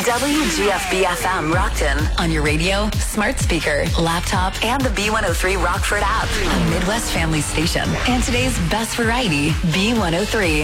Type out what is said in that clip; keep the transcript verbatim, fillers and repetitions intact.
W G F B F M Rockton. On your radio, smart speaker, laptop, and the B one oh three Rockford app. A Midwest Family Station. And today's best variety, B one oh three.